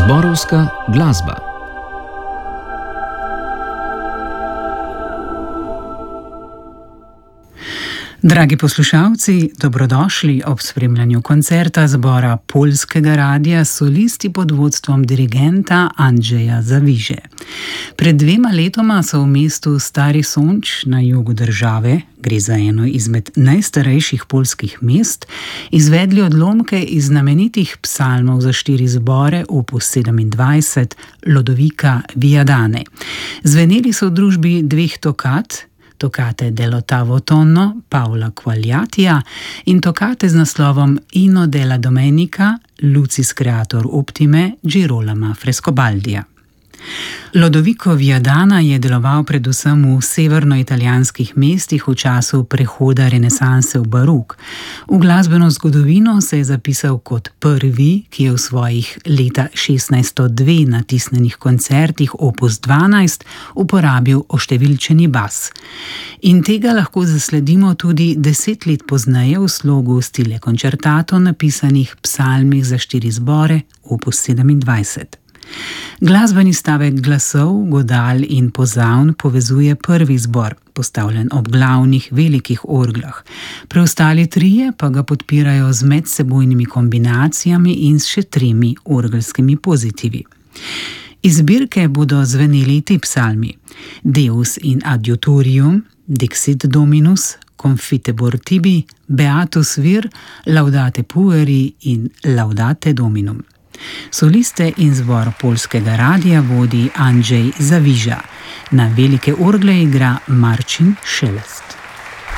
Zborovska glasba. Dragi poslušalci, dobrodošli ob spremljanju koncerta zbora Poljskega radia s solisti pod vodstvom dirigenta Andrzeja Zawiże. Pred 2 letoma so v mestu Stari Sonč na jugu države, gre za eno izmed najstarejših poljskih mest, izvedli odlomke iz znamenitih psalmov za 4 zbore opus 27 Lodovika Viadane. Zveneli so v družbi 2 tokat, Tocate dell'ottavo tonno Paola Quagliatija in tocate z naslovom Inno della Domenica Lucis Creator Optime Girolama Frescobaldija. Lodovico Viadana je deloval predvsem v severnoitalijanskih mestih v času prehoda renesanse v barok. V glasbeno zgodovino se je zapisal kot prvi, ki je v svojih leta 1602 natisnenih koncertih opus 12 uporabil oštevilčeni bas. In tega lahko zasledimo tudi 10 let pozneje v slogu stile concertato napisanih psalmih za 4 zbore opus 27. Glasbeni stavek glasov, godal in pozavn povezuje prvi zbor, postavljen ob glavnih velikih orglah. Preostali 3 pa ga podpirajo z medsebojnimi kombinacijami in s še 3 orgelskimi pozitivi. Iz zbirke bodo zveneli ti psalmi: Deus in adiutorium, Dixit Dominus, Confitebor tibi, Beatus vir, Laudate pueri in Laudate Dominum. Soliste in zbor Poljskega radia vodi Andrzej Zawiża. Na velike orgle igra Marcin Szelest.